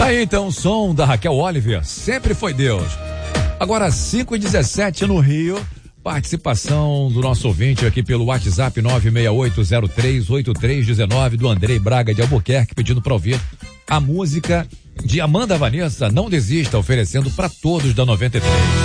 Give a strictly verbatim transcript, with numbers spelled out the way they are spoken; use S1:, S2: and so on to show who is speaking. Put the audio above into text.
S1: Tá aí então o som da Raquel Oliver, Sempre Foi Deus. Agora cinco e dezessete no Rio, participação do nosso ouvinte aqui pelo WhatsApp nove seis oito zero três oito três um nove do Andrei Braga de Albuquerque, pedindo para ouvir a música de Amanda Vanessa, Não Desista, oferecendo para todos da noventa e três.